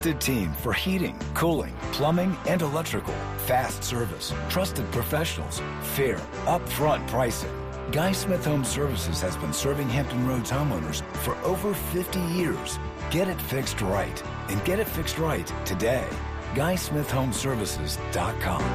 Team for heating, cooling, plumbing, and electrical. Fast service, trusted professionals, fair, upfront pricing. Guy Smith Home Services has been serving Hampton Roads homeowners for over 50 years. Get it fixed right, and get it fixed right today. GuySmithHomeservices.com.